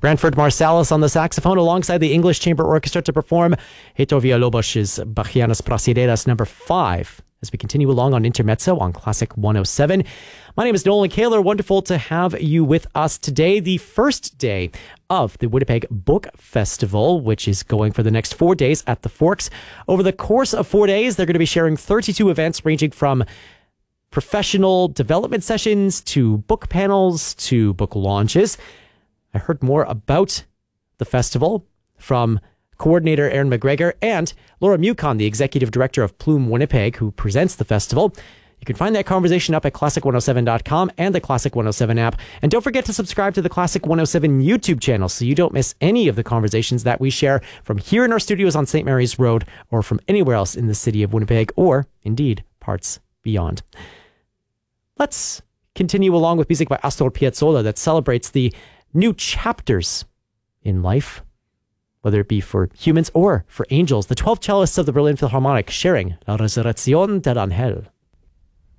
Branford Marsalis on the saxophone alongside the English Chamber Orchestra to perform Heitor Villalobos's Bachianas Brasileiras number 5 as we continue along on Intermezzo on Classic 107. My name is Nolan Kaler. Wonderful to have you with us today. The first day of the Winnipeg Book Festival, which is going for the next 4 days at the Forks. Over the course of 4 days, they're going to be sharing 32 events ranging from professional development sessions to book panels to book launches. I heard more about the festival from coordinator Aaron McGregor and Laura Mucon, the executive director of Plume Winnipeg, who presents the festival. You can find that conversation up at classic107.com and the Classic 107 app. And don't forget to subscribe to the Classic 107 YouTube channel so you don't miss any of the conversations that we share from here in our studios on St. Mary's Road or from anywhere else in the city of Winnipeg or, indeed, parts beyond. Let's continue along with music by Astor Piazzolla that celebrates the new chapters in life, whether it be for humans or for angels. The 12 cellists of the Berlin Philharmonic sharing La Resurrección del Ángel.